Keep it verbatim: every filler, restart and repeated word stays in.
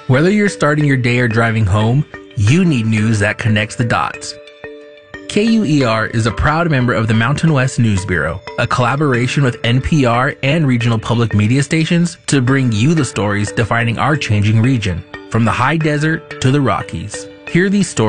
Whether you're starting your day or driving home, you need news that connects the dots. K U E R is a proud member of the Mountain West News Bureau, a collaboration with N P R and regional public media stations to bring you the stories defining our changing region, from the high desert to the Rockies. Hear these stories